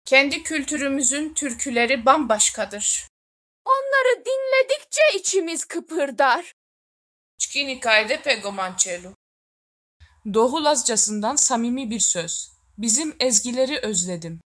Kendi kültürümüzün türküleri bambaşkadır. Onları dinledikçe içimiz kıpırdar. Çkini kayde pegomançelu. Doğu Lazcasından samimi bir söz. Bizim ezgileri özledim.